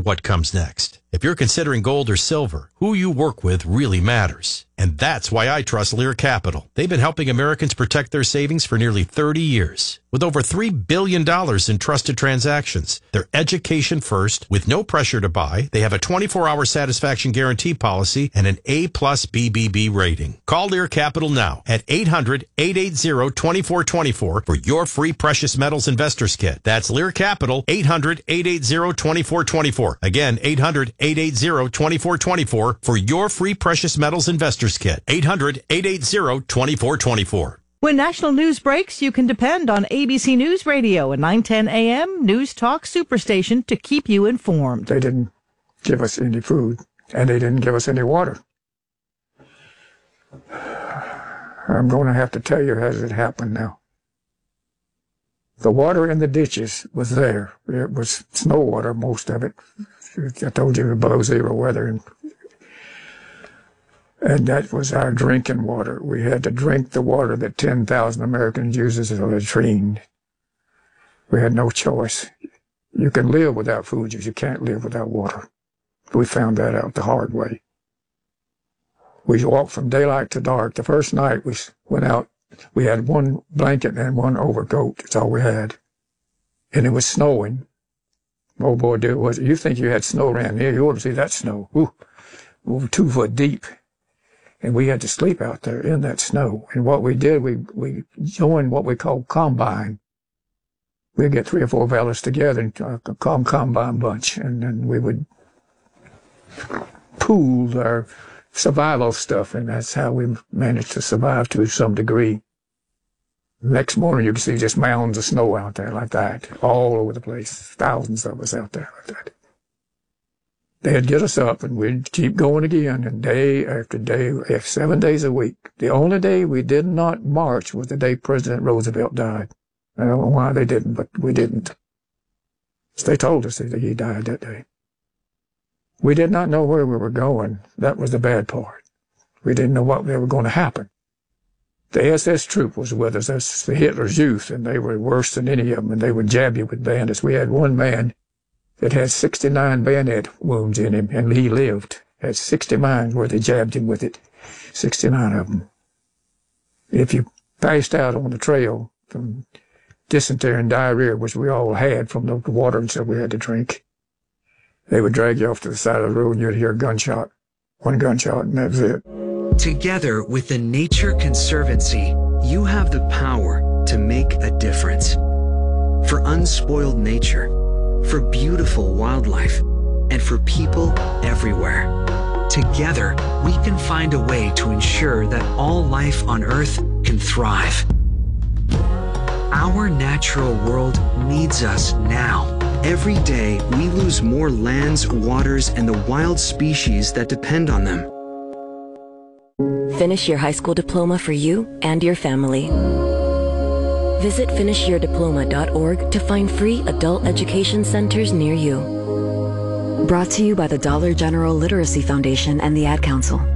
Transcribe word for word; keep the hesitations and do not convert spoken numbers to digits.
what comes next. If you're considering gold or silver, who you work with really matters. And that's why I trust Lear Capital. They've been helping Americans protect their savings for nearly thirty years. With over three billion dollars in trusted transactions, they're education first, with no pressure to buy. They have a twenty-four hour satisfaction guarantee policy and an A plus B B B rating. Call Lear Capital now at eight hundred, eight eight zero, two four two four for your free precious metals investors kit. That's Lear Capital, eight hundred, eight eight zero, two four two four. Again, eight hundred, eight eight zero, two four two four for your free precious metals investors kit. eight hundred, eight eight zero, two four two four. When national news breaks, you can depend on A B C News Radio and nine ten A M News Talk Superstation to keep you informed. They didn't give us any food, and they didn't give us any water. I'm going to have to tell you how it happened now. The water in the ditches was there. It was snow water, most of it. I told you below zero weather, and And that was our drinking water. We had to drink the water that ten thousand Americans use as a latrine. We had no choice. You can live without food, you can't live without water. We found that out the hard way. We walked from daylight to dark. The first night we went out, we had one blanket and one overcoat. That's all we had. And it was snowing. Oh boy, dude, was it. You think you had snow around here, you ought to see that snow. Ooh, over two foot deep. And we had to sleep out there in that snow. And what we did, we, we joined what we call combine. We'd get three or four fellas together and uh, com combine bunch. And then we would pool our survival stuff. And that's how we managed to survive to some degree. Next morning, you could see just mounds of snow out there like that, all over the place. Thousands of us out there like that. They'd get us up, and we'd keep going again, and day after day, seven days a week. The only day we did not march was the day President Roosevelt died. I don't know why they didn't, but we didn't. So they told us that he died that day. We did not know where we were going. That was the bad part. We didn't know what they were going to happen. The S S troop was with us. That's the Hitler's Youth, and they were worse than any of them, and they would jab you with bayonets. We had one man that had sixty-nine bayonet wounds in him, and he lived. Had sixty mines where they jabbed him with it, sixty-nine of them. If you passed out on the trail from dysentery and diarrhea, which we all had from the water and stuff we had to drink, they would drag you off to the side of the road, and you'd hear a gunshot, one gunshot, and that was it. Together with the Nature Conservancy, you have the power to make a difference. For unspoiled nature, for beautiful wildlife, and for people everywhere. Together, we can find a way to ensure that all life on Earth can thrive. Our natural world needs us now. Every day, we lose more lands, waters, and the wild species that depend on them. Finish your high school diploma for you and your family. Visit finish your diploma dot org to find free adult education centers near you. Brought to you by the Dollar General Literacy Foundation and the Ad Council.